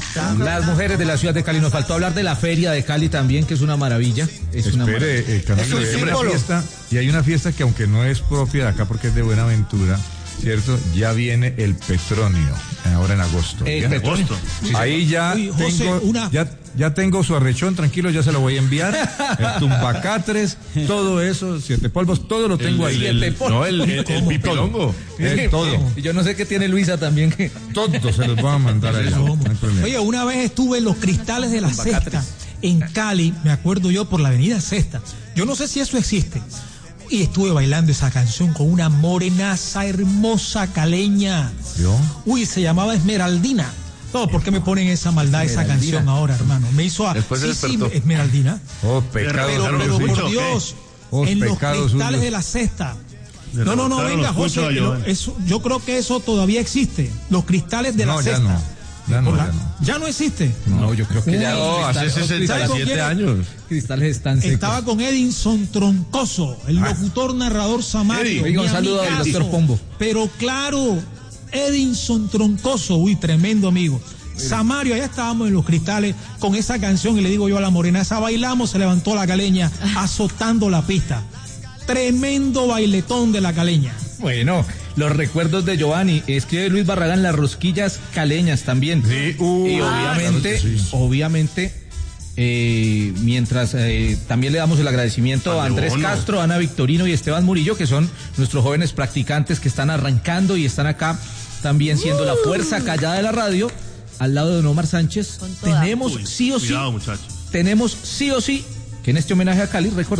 Las mujeres de la ciudad de Cali. Nos faltó hablar de la feria de Cali también, que es una maravilla. Y hay una fiesta que aunque no es propia de acá porque es de Buenaventura, ¿cierto? Ya viene el Petronio, ahora en agosto. ¿En agosto? Sí, ahí ya ya tengo su arrechón, tranquilo, ya se lo voy a enviar. El tumbacatres, todo eso, 7 polvos, todo lo tengo ahí. El pipilongo. Todo. Y yo no sé qué tiene Luisa también. Todo se los voy a mandar allá. No hay problema. Oye, una vez estuve en los Cristales de la Sexta, en Cali, me acuerdo yo, por la avenida Sexta. Yo no sé si eso existe. Y estuve bailando esa canción con una morenaza hermosa caleña. ¿Yo? Uy, se llamaba Esmeraldina. No, ¿por qué me ponen esa maldad, esa canción ahora, hermano? Me hizo Esmeraldina. Oh, pecado. Pero por Dios, en los Cristales de la Sexta. No, venga, José, yo creo que eso todavía existe. Los Cristales de la Sexta. ¿Ya no existe? No, yo creo que ya no. Hace 67 años. Cristales están secos. Estaba con Edinson Troncoso, el locutor, narrador Samario. Oiga, un saludo al doctor Pombo. Pero claro, Edinson Troncoso, uy, tremendo amigo. Samario, allá estábamos en los Cristales con esa canción y le digo yo a la morena, esa bailamos, se levantó la caleña azotando la pista. Tremendo bailetón de la caleña. Bueno, los recuerdos de Giovanni, escribe Luis Barragán, las rosquillas caleñas también. Sí, y obviamente, mientras también le damos el agradecimiento a Andrés Castro, Ana Victorino y Esteban Murillo, que son nuestros jóvenes practicantes que están arrancando y están acá también siendo la fuerza callada de la radio, al lado de don Omar Sánchez. Tenemos sí o sí que en este homenaje a Cali,